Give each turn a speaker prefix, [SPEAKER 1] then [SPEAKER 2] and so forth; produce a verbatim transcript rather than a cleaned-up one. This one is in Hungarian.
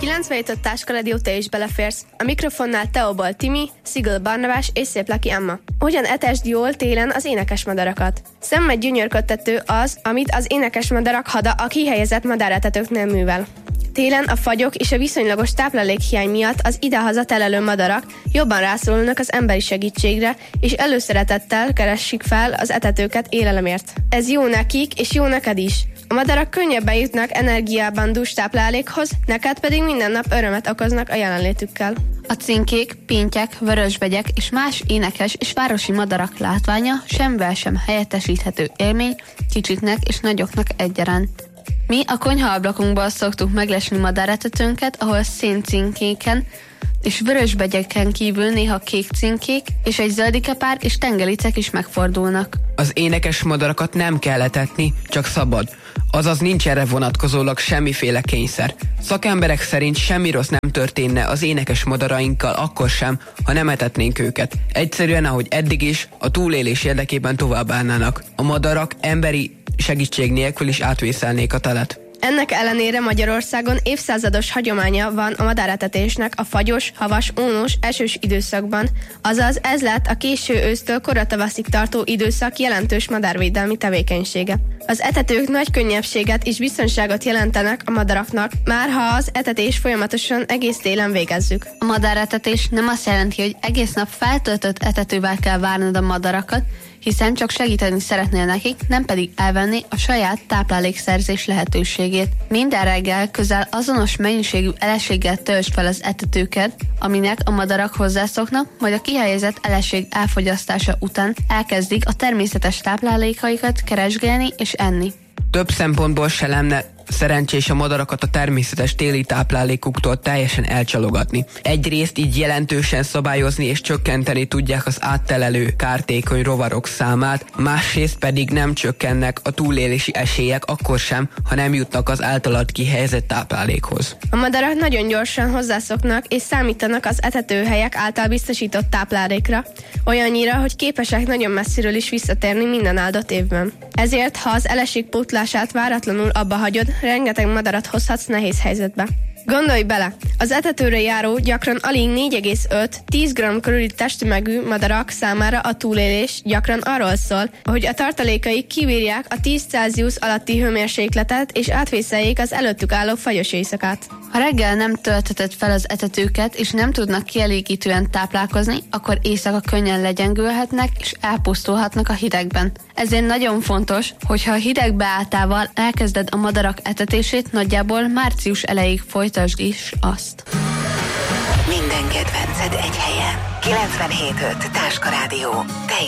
[SPEAKER 1] kilencvenhét öt Táskaradio, te is beleférsz. A mikrofonnál Teobal Timi, Szigl Barnabás és Szép Laki Emma. Hogyan etesd jól télen az énekes madarakat? Szemmel gyönyörködtető az, amit az énekes madarak hada a kihelyezett madáretetőknél művel. Télen a fagyok és a viszonylagos táplálékhiány miatt az idehaza telelő madarak jobban rászorulnak az emberi segítségre, és előszeretettel keresik fel az etetőket élelemért. Ez jó nekik, és jó neked is. A madarak könnyebben jutnak energiában dús táplálékhoz, neked pedig minden nap örömet okoznak a jelenlétükkel.
[SPEAKER 2] A cinkék, pintyek, vörösbegyek és más énekes és városi madarak látványa semmivel sem helyettesíthető élmény kicsiknek és nagyoknak egyaránt. Mi a konyhaablakunkból szoktuk meglesni madáretetőnket, ahol széncinkéken és vörösbegyeken kívül néha kék cinkék és egy zöldikepár és tengelicek is megfordulnak.
[SPEAKER 3] Az énekes madarakat nem kell etetni, csak szabad. Azaz nincs erre vonatkozólag semmiféle kényszer. Szakemberek szerint semmi rossz nem történne az énekes madarainkkal akkor sem, ha nem etetnénk őket. Egyszerűen, ahogy eddig is, a túlélés érdekében tovább állnának. A madarak emberi segítség nélkül is átvészelnék a telet.
[SPEAKER 1] Ennek ellenére Magyarországon évszázados hagyománya van a madáretetésnek a fagyos, havas, ónos, esős időszakban, azaz ez lett a késő ősztől koratavaszig tartó időszak jelentős madárvédelmi tevékenysége. Az etetők nagy könnyebbséget és biztonságot jelentenek a madaraknak, már ha az etetés folyamatosan egész télen végezzük.
[SPEAKER 2] A madáretetés nem azt jelenti, hogy egész nap feltöltött etetővel kell várnod a madarakat, hiszen csak segíteni szeretnél nekik, nem pedig elvenni a saját táplálékszerzés lehetőségét. Minden reggel közel azonos mennyiségű eleséggel töltsd fel az etetőket, aminek a madarak hozzászoknak, majd a kihelyezett eleség elfogyasztása után elkezdik a természetes táplálékaikat keresgélni és enni.
[SPEAKER 3] Több szempontból se lenne szerencsés a madarakat a természetes téli táplálékuktól teljesen elcsalogatni. Egyrészt így jelentősen szabályozni és csökkenteni tudják az áttelelő kártékony rovarok számát, másrészt pedig nem csökkennek a túlélési esélyek akkor sem, ha nem jutnak az általad kihelyezett táplálékhoz.
[SPEAKER 1] A madarak nagyon gyorsan hozzászoknak és számítanak az etetőhelyek által biztosított táplálékra, olyannyira, hogy képesek nagyon messziről is visszatérni minden áldott évben. Ezért, ha az eleség pótlását váratlanul abba hagyod, rengeteg madarat hozhatsz nehéz helyzetbe. Gondolj bele, az etetőre járó gyakran alig négy egész öt-tíz gramm körüli testtömegű madarak számára a túlélés gyakran arról szól, hogy a tartalékaik kibírják a tíz Celsius alatti hőmérsékletet és átvészeljék az előttük álló fagyos éjszakát.
[SPEAKER 2] Ha reggel nem töltheted fel az etetőket és nem tudnak kielégítően táplálkozni, akkor éjszaka könnyen legyengülhetnek és elpusztulhatnak a hidegben. Ezért nagyon fontos, hogyha a hideg beálltával elkezded a madarak etetését, nagyjából március elejéig folytasd is azt.
[SPEAKER 4] Minden kedvenced egy helyen. kilencvenhét öt Táskarádió.